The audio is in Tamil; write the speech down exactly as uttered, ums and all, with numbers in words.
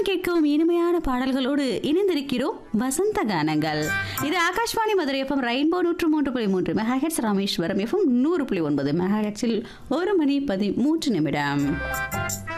காதில் கேட்கும் இனிமையான பாடல்களோடு இணைந்திருக்கிறோம் வசந்த கானங்கள். இது ஆகாஷ்வாணி மதுரை எஃப்எம் ரெயின்போ நூற்று மூன்று புள்ளி மூன்று மெகாஹெட்ஸ், ராமேஸ்வரம் எஃப்எம் நூறு புள்ளி ஒன்பது மெகாஹெட்ஸில் ஒரு மணி பதிமூன்று நிமிடம்.